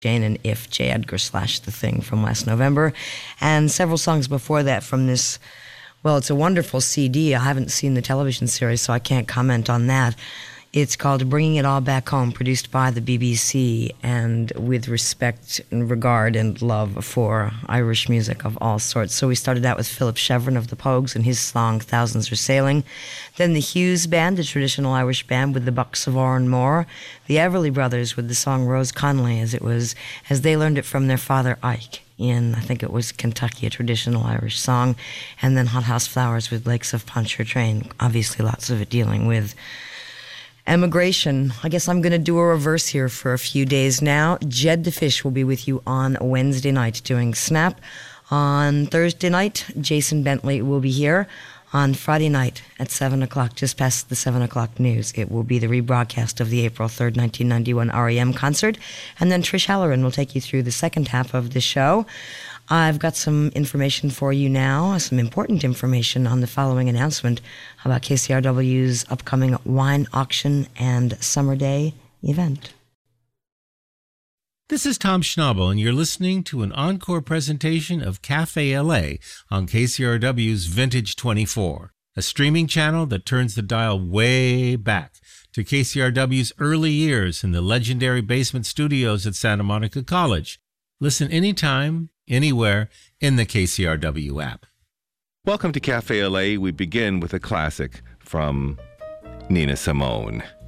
Jane and If J. Edgar / The Thing from last November, and several songs before that from this, well, it's a wonderful CD. I haven't seen the television series, so I can't comment on that. It's called Bringing It All Back Home, produced by the BBC, and with respect and regard and love for Irish music of all sorts. So we started out with Philip Chevron of the Pogues and his song Thousands Are Sailing. Then the Hughes Band, a traditional Irish band with the Bucks of Oranmore. The Everly Brothers with the song Rose Connolly, as they learned it from their father Ike in, I think it was Kentucky, a traditional Irish song. And then Hot House Flowers with Lakes of Pontchartrain, obviously lots of it dealing with emigration. I guess I'm going to do a reverse here for a few days now. Jed the Fish will be with you on Wednesday night doing Snap. On Thursday night, Jason Bentley will be here. On Friday night at 7 o'clock, just past the 7 o'clock news, it will be the rebroadcast of the April 3rd, 1991 REM concert. And then Trish Halloran will take you through the second half of the show. I've got some information for you now, some important information on the following announcement about KCRW's upcoming wine auction and Summer Day event. This is Tom Schnabel, and you're listening to an encore presentation of Cafe LA on KCRW's Vintage 24, a streaming channel that turns the dial way back to KCRW's early years in the legendary basement studios at Santa Monica College. Listen anytime, anywhere in the KCRW app. Welcome to Cafe LA. We begin with a classic from Nina Simone.